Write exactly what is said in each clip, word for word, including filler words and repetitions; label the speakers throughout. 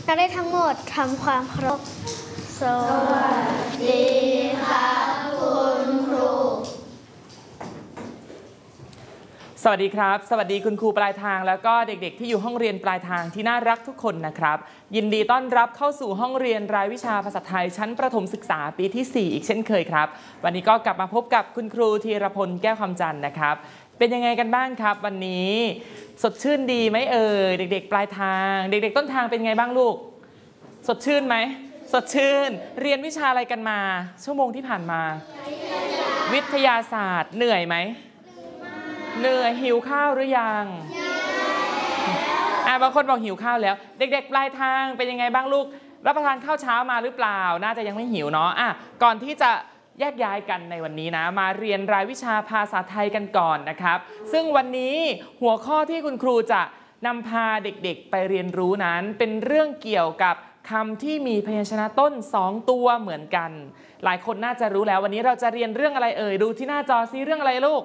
Speaker 1: นักเรียนทั้งหมดทำความเคารพสวัสดีค่ะคุณครู
Speaker 2: สวัสดีครับสวัสดีคุณครูปลายทางแล้วก็เด็กๆที่อยู่ห้องเรียนปลายทางที่น่ารักทุกคนนะครับยินดีต้อนรับเข้าสู่ห้องเรียนรายวิชาภาษาไทยชั้นประถมศึกษาปีที่สี่อีกเช่นเคยครับวันนี้ก็กลับมาพบกับคุณครูธีรพลแก้วคำจันทร์นะครับเป็นยังไงกันบ้างครับวันนี้สดชื่นดีไหมเอ่ยเด็กๆปลายทางเด็กๆต้นทางเป็นไงบ้างลูกสดชื่นไหมสดชื่นเรียนวิชาอะไรกันมาชั่วโมงที่ผ่านมาวิทยาศาสตร์เหนื่อยไหมเหนื่อยหิวข้าวหรือยังอ่าบางคนบอกหิวข้าวแล้วเด็กๆปลายทางเป็นยังไงบ้างลูกรับประทานข้าวเช้ามาหรือเปล่าน่าจะยังไม่หิวเนาะอ่ะก่อนที่จะแยกย้ายกันในวันนี้นะมาเรียนรายวิชาภาษาไทยกันก่อนนะครับซึ่งวันนี้หัวข้อที่คุณครูจะนำพาเด็กๆไปเรียนรู้นั้นเป็นเรื่องเกี่ยวกับคำที่มีพยัญชนะต้นสองตัวเหมือนกันหลายคนน่าจะรู้แล้ววันนี้เราจะเรียนเรื่องอะไรเอ่ยดูที่หน้าจอซิเรื่องอะไรลูก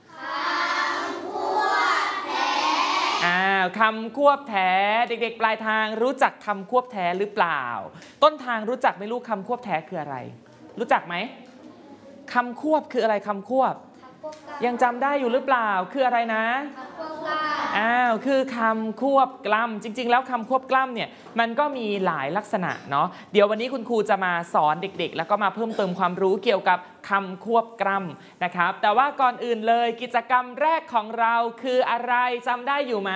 Speaker 2: อ้าวคำควบแท้เด็กๆปลายทางรู้จักคำควบแท้หรือเปล่าต้นทางรู้จักไหมลูกคำควบแท้คืออะไรรู้จักไหมคำควบคืออะไรคำควบยังจำได้อยู่หรือเปล่าคืออะไรนะอ้าวคือคำควบกล้ำจริงๆแล้วคำควบกล้ำเนี่ยมันก็มีหลายลักษณะเนาะเดี๋ยววันนี้คุณครูจะมาสอนเด็กๆแล้วก็มาเพิ่มเติมความรู้เกี่ยวกับคำควบกล้ำนะครับแต่ว่าก่อนอื่นเลยกิจกรรมแรกของเราคืออะไรจำได้อยู่ไหม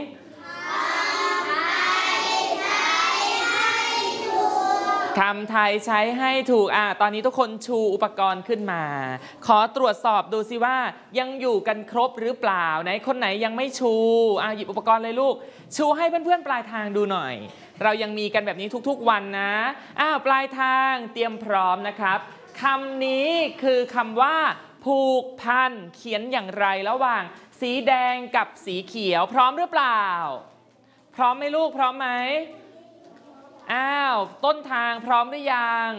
Speaker 2: คำไทยใช้ให้ถูกอ่ะตอนนี้ทุกคนชูอุปกรณ์ขึ้นมาขอตรวจสอบดูสิว่ายังอยู่กันครบหรือเปล่าไหนคนไหนยังไม่ชูอ่ะหยิบอุปกรณ์เลยลูกชูให้เพื่อนๆปลายทางดูหน่อยเรายังมีกันแบบนี้ทุกๆวันนะอ้าวปลายทางเตรียมพร้อมนะครับคำนี้คือคำว่าผูกพันเขียนอย่างไรระหว่างสีแดงกับสีเขียวพร้อมหรือเปล่าพร้อมไหมลูกพร้อมไหมอ้าวต้นทางพร้อมหรือยัง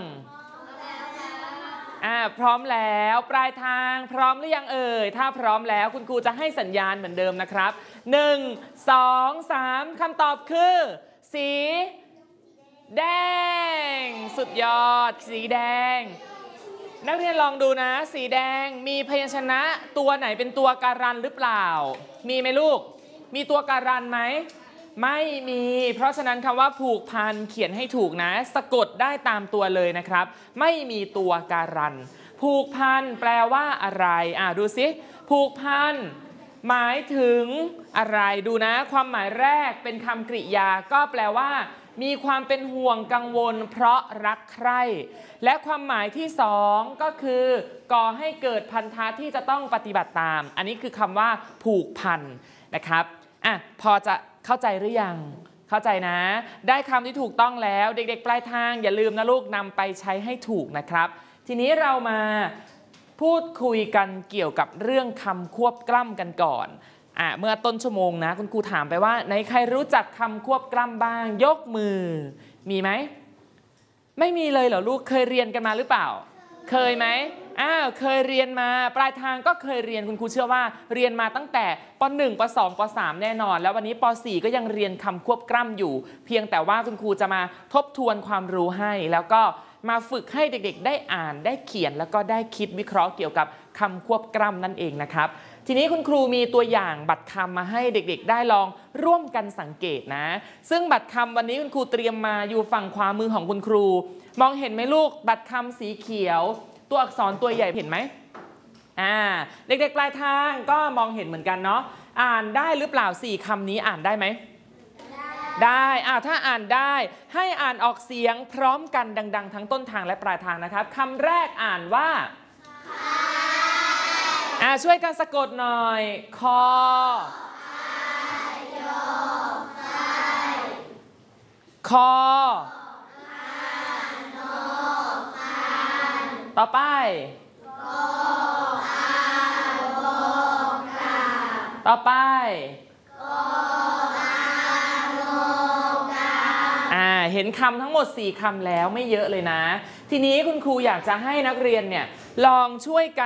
Speaker 2: อ่าพร้อมแล้วปลายทางพร้อมหรือยังเอ่ยถ้าพร้อมแล้วคุณครูจะให้สัญญาณเหมือนเดิมนะครับหนึ่ง สอง สามคำตอบคือสีแดงสุดยอดสีแดงนักเรียนลองดูนะสีแดงมีพยัญชนะตัวไหนเป็นตัวการันหรือเปล่ามีไหมลูกมีตัวการันไหมไม่มีเพราะฉะนั้นคำว่าผูกพันเขียนให้ถูกนะสะกดได้ตามตัวเลยนะครับไม่มีตัวการันผูกพันแปลว่าอะไรอ่ะดูสิผูกพันหมายถึงอะไรดูนะความหมายแรกเป็นคำกริยาก็แปลว่ามีความเป็นห่วงกังวลเพราะรักใคร่และความหมายที่สองก็คือก่อให้เกิดพันธะที่จะต้องปฏิบัติตามอันนี้คือคำว่าผูกพันนะครับอ่ะพอจะเข้าใจหรือยังเข้าใจนะได้คำที่ถูกต้องแล้วเด็กๆปลายทางอย่าลืมนะลูกนำไปใช้ให้ถูกนะครับทีนี้เรามาพูดคุยกันเกี่ยวกับเรื่องคำควบกล้ำกันก่อนอ่ะเมื่อต้นชั่วโมงนะคุณครูถามไปว่าไหนใครรู้จักคำควบกล้ำบ้างยกมือมีไหมไม่มีเลยเหรอลูกเคยเรียนกันมาหรือเปล่าเคยไหมอ้าวเคยเรียนมาปลายทางก็เคยเรียนคุณครูเชื่อว่าเรียนมาตั้งแต่ป หนึ่ง ป สอง ป สาม แน่นอนแล้ววันนี้ป สี่ ก็ยังเรียนคำควบกล้ำอยู่เพียงแต่ว่าคุณครูจะมาทบทวนความรู้ให้แล้วก็มาฝึกให้เด็กๆได้อ่านได้เขียนแล้วก็ได้คิดวิเคราะห์เกี่ยวกับคำควบกล้ำนั่นเองนะครับทีนี้คุณครูมีตัวอย่างบัตรคำมาให้เด็กๆได้ลองร่วมกันสังเกตนะซึ่งบัตรคำวันนี้คุณครูเตรียมมาอยู่ฝั่งขวามือของคุณครูมองเห็นไหมลูกบัตรคำสีเขียวตัวอักษรตัวใหญ่เห็นไหมอ่าเด็กๆปลายทางก็มองเห็นเหมือนกันเนาะอ่านได้หรือเปล่าสี่คำนี้อ่านได้ไหมได้อ่าถ้าอ่านได้ให้อ่านออกเสียงพร้อมกันดังๆทั้งต้นทางและปลายทางนะครับคำแรกอ่านว่าอ่าช่วยกันสะกดหน่อยคอคอต่อไปต่อไปอ่าเห็นคำทั้งหมดสี่คำแล้วไม่เยอะเลยนะทีนี้คุณครูอยากจะให้นักเรียนเนี่ยลองช่วยกัน